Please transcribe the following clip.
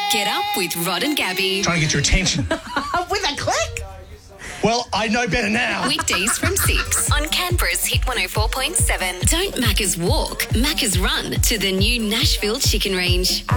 Get up with Rod and Gabby. Trying to get your attention. With a click? Well, I know better now. Weekdays from 6 on Canberra's Hit 104.7. Don't Macca's walk, Macca's run to the new Nashville Chicken Range.